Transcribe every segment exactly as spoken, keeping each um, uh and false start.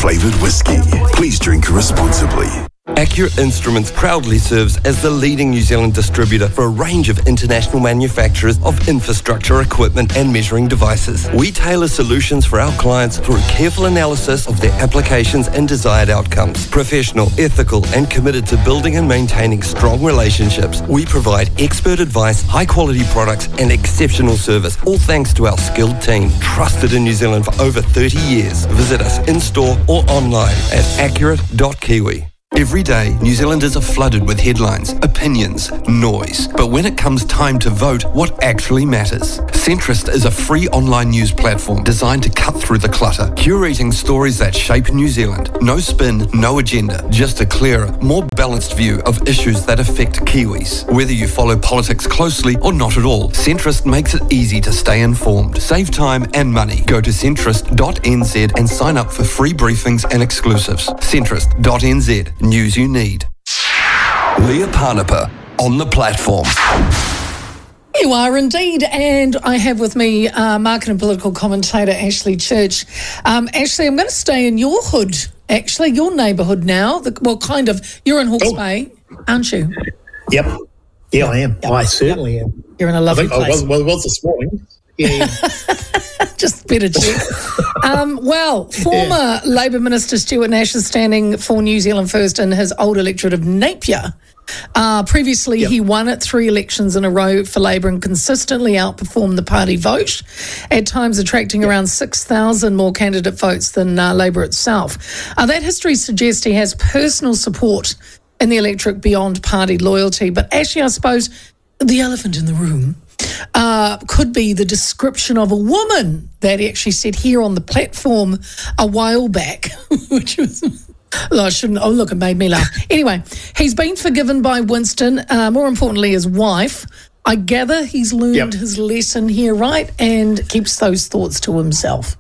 flavoured whiskey. Please drink responsibly. Accurate Instruments proudly serves as the leading New Zealand distributor for a range of international manufacturers of infrastructure equipment and measuring devices. We tailor solutions for our clients through careful analysis of their applications and desired outcomes. Professional, ethical, and committed to building and maintaining strong relationships, we provide expert advice, high-quality products, and exceptional service, all thanks to our skilled team, trusted in New Zealand for over thirty years. Visit us in-store or online at accurate dot kiwi. Every day, New Zealanders are flooded with headlines, opinions, noise. But when it comes time to vote, what actually matters? Centrist is a free online news platform designed to cut through the clutter, curating stories that shape New Zealand. No spin, no agenda, just a clearer, more balanced view of issues that affect Kiwis. Whether you follow politics closely or not at all, Centrist makes it easy to stay informed. Save time and money. Go to centrist dot n z and sign up for free briefings and exclusives. centrist dot n z. News you need. Leah Parnapa on the platform. You are indeed, and I have with me uh, market and political commentator Ashley Church. Um, Ashley, I'm going to stay in your hood, actually, your neighbourhood now. The, well, kind of. You're in Hawke's oh. Bay, aren't you? Yep. Yeah, I am. Yep. I certainly yep. am. You're in a lovely I think place. I was, well, it was this morning. Yeah, yeah. Just better check. um, well, former yeah. Labour Minister Stuart Nash is standing for New Zealand First in his old electorate of Napier. Uh, previously, yep. he won at three elections in a row for Labour and consistently outperformed the party vote, at times attracting yep. around six thousand more candidate votes than uh, Labour itself. Uh, that history suggests he has personal support in the electorate beyond party loyalty. But actually, I suppose the elephant in the room Uh, could be the description of a woman that he actually said here on the platform a while back, which was, well, I shouldn't, oh look, it made me laugh. Anyway, he's been forgiven by Winston, uh, more importantly his wife. I gather he's learned yep. his lesson here, right, and keeps those thoughts to himself.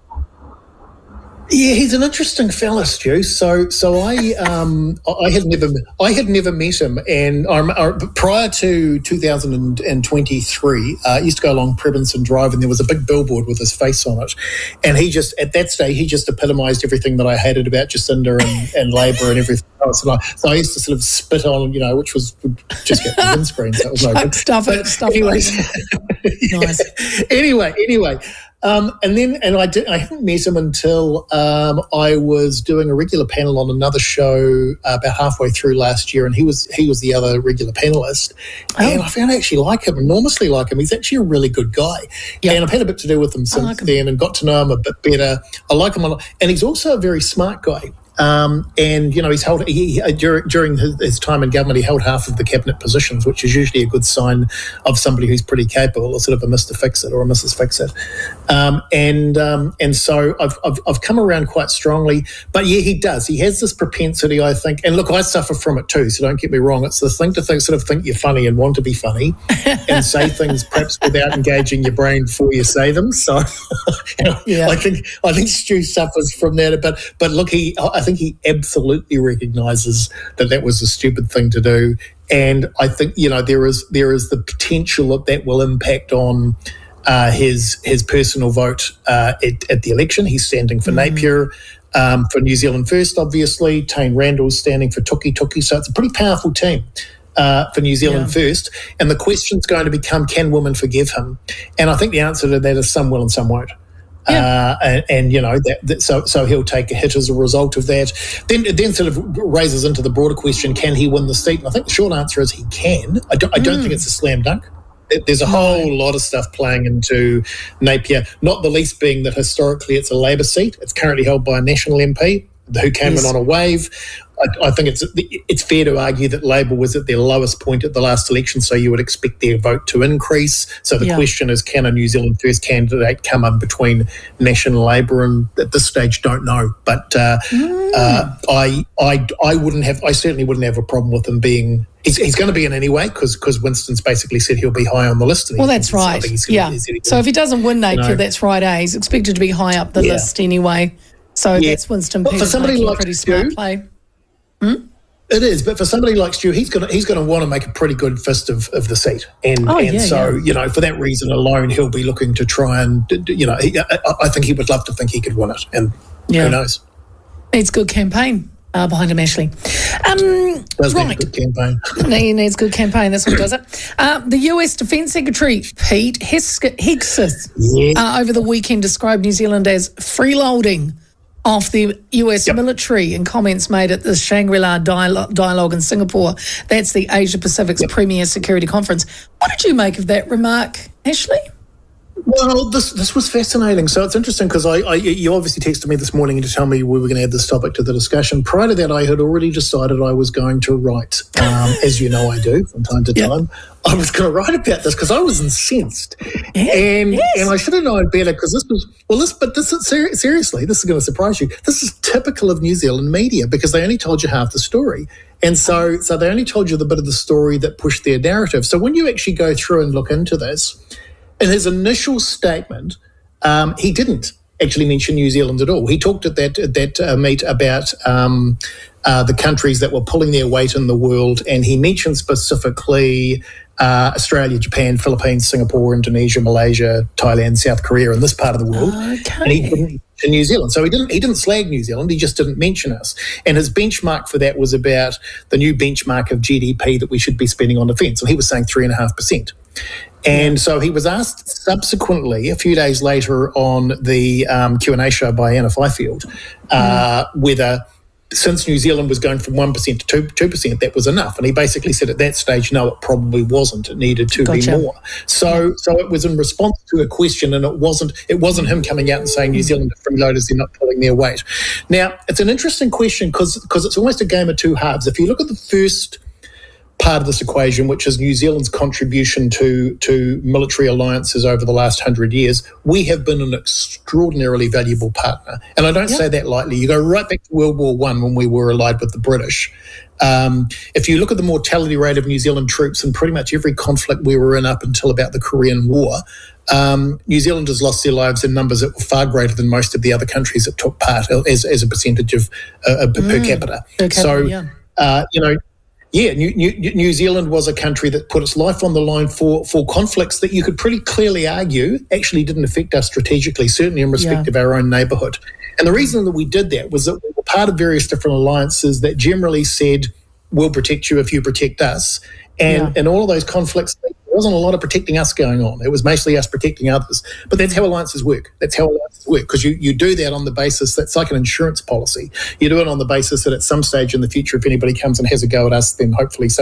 Yeah, he's an interesting fella, Stu. So, so I, um, I had never, I had never met him, and I, I, prior to two thousand twenty-three, uh, I used to go along Prebinson Drive, and there was a big billboard with his face on it, and he just, at that stage, he just epitomised everything that I hated about Jacinda and, and Labour and everything else. And I, so I used to sort of spit on, you know, which was just get the windscreen. So that was no good. Stuff it, stuff anyways, it. Nice. Anyway, anyway. Um, and then, and I did, I hadn't met him until um, I was doing a regular panel on another show uh, about halfway through last year, and he was he was the other regular panelist. Oh. And I found I actually like him, enormously like him. He's actually a really good guy. Yep. And I've had a bit to do with him since like him. then and got to know him a bit better. I like him a lot. And he's also a very smart guy. Um, and, you know, he's held he, he, during, during his, his time in government, he held half of the cabinet positions, which is usually a good sign of somebody who's pretty capable, or sort of a Mister Fix-It or a Missus Fix-It. Um, and um, and so I've, I've I've come around quite strongly. But yeah, he does. He has this propensity, I think. And look, I suffer from it too. So don't get me wrong. It's the thing to think, sort of think you're funny and want to be funny, and say things perhaps without engaging your brain before you say them. So you know, yeah. I think I think Stu suffers from that. But but look, he I think he absolutely recognises that that was a stupid thing to do, and I think you know there is there is the potential that that will impact on uh, his his personal vote uh, at, at the election. He's standing for mm. Napier, um, for New Zealand First, obviously. Tane Randall's standing for Tuki Tuki, so it's a pretty powerful team. Uh, for New Zealand yeah. First, and the question's going to become: can women forgive him? And I think the answer to that is some will and some won't. Yeah. Uh, and, and, you know, that, that, so so he'll take a hit as a result of that. Then then sort of raises into the broader question, can he win the seat? And I think the short answer is he can. I don't, I don't mm. think it's a slam dunk. There's a whole lot of stuff playing into Napier, not the least being that historically it's a Labour seat. It's currently held by a National M P who came yes. in on a wave. I, I think it's it's fair to argue that Labour was at their lowest point at the last election, so you would expect their vote to increase. So the yeah. question is, can a New Zealand First candidate come in between National Labour? And at this stage, don't know. But uh, mm. uh, I I I wouldn't have I certainly wouldn't have a problem with him being. He's, he's going to be in anyway because because Winston's basically said he'll be high on the list. And well, that's right. Gonna, yeah. So if he doesn't win Napier, you know, that's right. Eh? He's expected to be high up the yeah. list anyway. So yeah. that's Winston Peters. For somebody like a pretty smart play. Hmm? It is, but for somebody like Stu, he's going to he's going to want to make a pretty good fist of, of the seat, and oh, and yeah, so yeah. you know for that reason alone, he'll be looking to try and you know he, I, I think he would love to think he could win it, and yeah. who knows. Needs good campaign uh, behind him, Ashley. Um, Does right. need a good campaign. He needs good campaign. That's what does it. Uh, the U S Defence Secretary, Pete Hegseth, Yeah. uh, over the weekend described New Zealand as freeloading off the U S Yep. military in comments made at the Shangri-La Dialogue, Dialogue in Singapore. That's the Asia Pacific's Yep. premier security conference. What did you make of that remark, Ashley? Well, this this was fascinating. So it's interesting because I, I you obviously texted me this morning to tell me we were going to add this topic to the discussion. Prior to that, I had already decided I was going to write, um, as you know I do from time to Yeah. time. I was going to write about this because I was incensed, Yeah, and yes. and I should have known better because this was well, this but this is ser- seriously, this is going to surprise you. This is typical of New Zealand media because they only told you half the story. And so, so they only told you the bit of the story that pushed their narrative. So when you actually go through and look into this, in his initial statement, um, he didn't actually mention New Zealand at all. He talked at that at that uh, meet about um, uh, the countries that were pulling their weight in the world, and he mentioned specifically uh, Australia, Japan, Philippines, Singapore, Indonesia, Malaysia, Thailand, South Korea, and this part of the world. Okay. And he didn't mention New Zealand. So he didn't he didn't slag New Zealand, he just didn't mention us. And his benchmark for that was about the new benchmark of G D P that we should be spending on defence. And he was saying three and a half percent. And so he was asked subsequently, a few days later, on the um, Q and A show by Anna Fifield, uh, mm. whether since New Zealand was going from one percent to two percent, that was enough. And he basically said at that stage, no, it probably wasn't. It needed to Gotcha. be more. So yeah. so it was in response to a question, and it wasn't it wasn't him coming out and saying New Zealand are freeloaders, they're not pulling their weight. Now, it's an interesting question because because it's almost a game of two halves. If you look at the first part of this equation, which is New Zealand's contribution to, to military alliances over the last hundred years, we have been an extraordinarily valuable partner. And I don't yep. say that lightly. You go right back to World War One when we were allied with the British. Um, if you look at the mortality rate of New Zealand troops in pretty much every conflict we were in up until about the Korean War, um, New Zealanders lost their lives in numbers that were far greater than most of the other countries that took part as, as a percentage of uh, mm. per capita. Per capita so, yeah. uh, you know, Yeah, New, New, New Zealand was a country that put its life on the line for, for conflicts that you could pretty clearly argue actually didn't affect us strategically, certainly in respect yeah. of our own neighbourhood. And the reason that we did that was that we were part of various different alliances that generally said, we'll protect you if you protect us. And yeah. in all of those conflicts, there wasn't a lot of protecting us going on. It was mostly us protecting others. But that's how alliances work. That's how alliances work, because you, you do that on the basis that's like an insurance policy. You do it on the basis that at some stage in the future, if anybody comes and has a go at us, then hopefully some